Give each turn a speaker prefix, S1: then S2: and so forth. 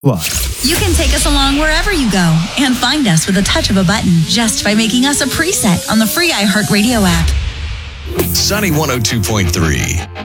S1: Plus.
S2: You can take us along wherever you go and find us with a touch of a button just by making us a preset on the free iHeartRadio app.
S3: Sunny 102.3.